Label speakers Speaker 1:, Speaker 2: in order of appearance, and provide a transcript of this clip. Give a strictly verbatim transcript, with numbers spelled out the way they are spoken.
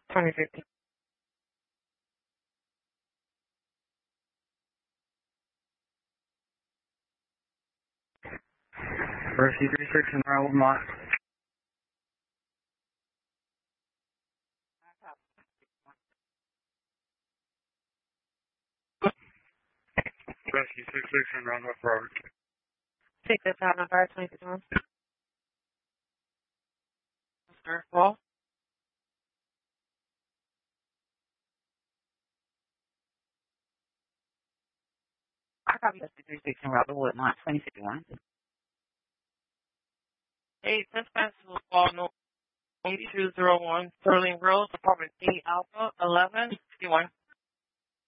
Speaker 1: twenty fifty.
Speaker 2: Rescue three six and Raoul Mott. Rescue six six and Round Up Robert.
Speaker 1: Take this out, number twenty fifty-one. Mister Wall.
Speaker 3: I copy Rescue three six and Robert Woodmont, twenty fifty-one.
Speaker 1: Eight dispatch will call no eight two zero one Sterling Road, apartment D Alpha eleven fifty-one.